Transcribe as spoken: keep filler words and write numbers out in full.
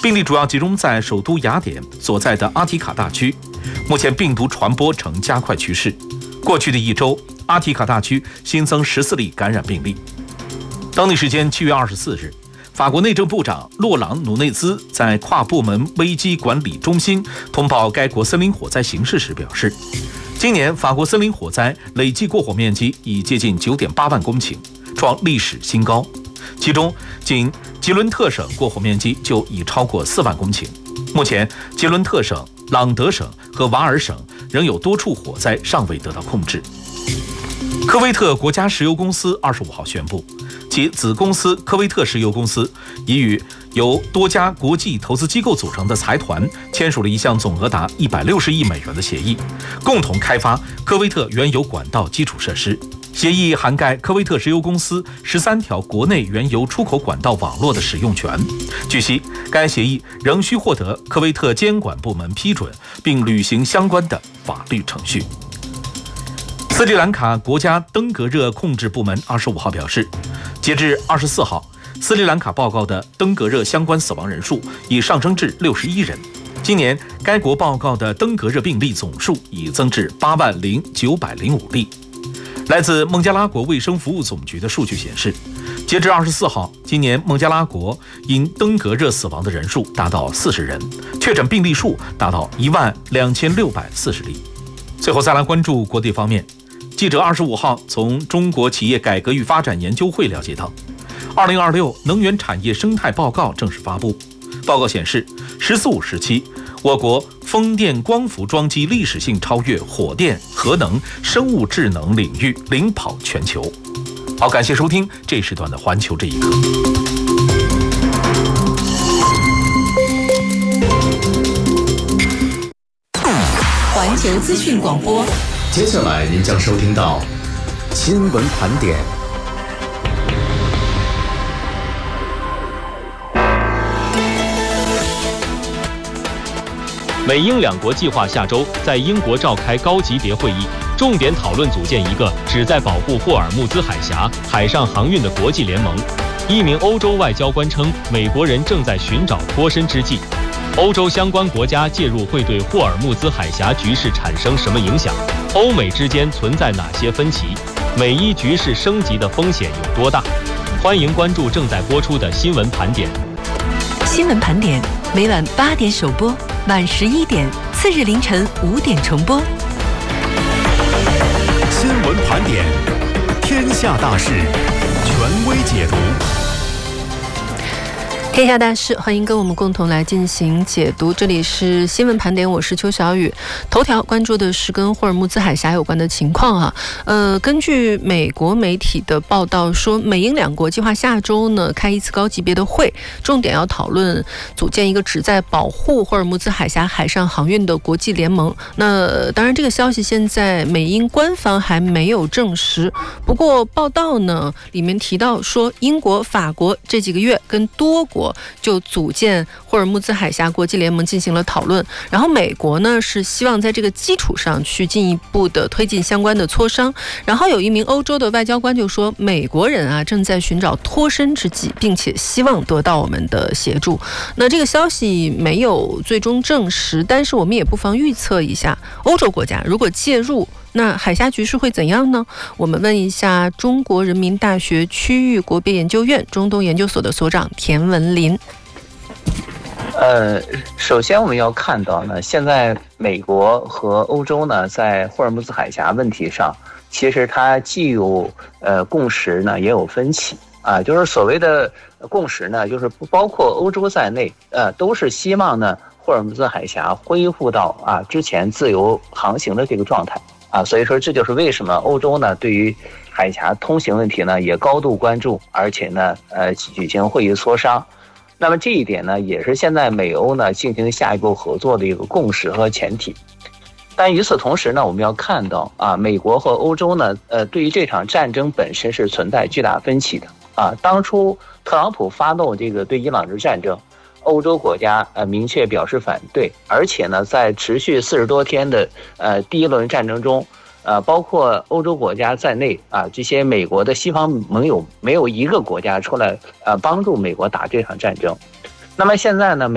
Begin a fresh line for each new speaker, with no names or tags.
病例主要集中在首都雅典所在的阿提卡大区，目前病毒传播呈加快趋势。过去的一周，阿提卡大区新增十四例感染病例。当地时间七月二十四日，法国内政部长洛朗·努内兹在跨部门危机管理中心通报该国森林火灾形势时表示，今年法国森林火灾累计过火面积已接近 九点八万公顷，创历史新高。其中，仅吉伦特省过火面积就已超过四万公顷。目前，吉伦特省、朗德省和瓦尔省仍有多处火灾尚未得到控制。科威特国家石油公司二十五号宣布，其子公司科威特石油公司已与由多家国际投资机构组成的财团签署了一项总额达一百六十亿美元的协议，共同开发科威特原油管道基础设施。协议涵盖科威特石油公司十三条国内原油出口管道网络的使用权。据悉，该协议仍需获得科威特监管部门批准，并履行相关的法律程序。斯里兰卡国家登革热控制部门二十五号表示，截至二十四号，斯里兰卡报告的登革热相关死亡人数已上升至六十一人。今年，该国报告的登革热病例总数已增至八万零九百零五例。来自孟加拉国卫生服务总局的数据显示，截至二十四号，今年孟加拉国因登革热死亡的人数达到四十人，确诊病例数达到一万两千六百四十例。最后再来关注国际方面，记者二十五号从中国企业改革与发展研究会了解到，二零二六能源产业生态报告正式发布。报告显示，十四五时期，我国风电光伏装机历史性超越火电、核能、生物智能领域，领跑全球。好，感谢收听这时段的环球这一刻。
环球资讯广播，
接下来您将收听到新闻盘点。
美英两国计划下周在英国召开高级别会议，重点讨论组建一个旨在保护霍尔木兹海峡海上航运的国际联盟。一名欧洲外交官称，美国人正在寻找脱身之计。欧洲相关国家介入会对霍尔木兹海峡局势产生什么影响？欧美之间存在哪些分歧？美伊局势升级的风险有多大？欢迎关注正在播出的新闻盘点。
新闻盘点每晚八点首播，晚十一点，次日凌晨五点重播。
新闻盘点，天下大事，权威解读。
天下大事，欢迎跟我们共同来进行解读。这里是新闻盘点，我是邱小雨。头条关注的是跟霍尔木兹海峡有关的情况啊。呃，根据美国媒体的报道说，美英两国计划下周呢开一次高级别的会，重点要讨论组建一个旨在保护霍尔木兹海峡海上航运的国际联盟。那当然，这个消息现在美英官方还没有证实。不过报道呢里面提到说，英国、法国这几个月跟多国就组建霍尔木兹海峡国际联盟进行了讨论，然后美国呢是希望在这个基础上去进一步的推进相关的磋商。然后有一名欧洲的外交官就说，美国人啊正在寻找脱身之计，并且希望得到我们的协助。那这个消息没有最终证实，但是我们也不妨预测一下，欧洲国家如果介入，那海峡局势会怎样呢？我们问一下中国人民大学区域国别研究院中东研究所的所长田文林。
呃，首先我们要看到呢，现在美国和欧洲呢，在霍尔木兹海峡问题上，其实它既有呃共识呢，也有分歧啊。就是所谓的共识呢，就是不包括欧洲在内，呃，都是希望呢霍尔木兹海峡恢复到啊之前自由航行的这个状态。啊，所以说这就是为什么欧洲呢对于海峡通行问题呢也高度关注，而且呢呃举行会议磋商。那么这一点呢也是现在美欧呢进行下一步合作的一个共识和前提。但与此同时呢，我们要看到啊，美国和欧洲呢呃对于这场战争本身是存在巨大分歧的啊。当初特朗普发动这个对伊朗的战争，欧洲国家呃明确表示反对，而且呢，在持续四十多天的呃第一轮战争中，呃，包括欧洲国家在内啊，这些美国的西方盟友没有一个国家出来呃帮助美国打这场战争。那么现在呢？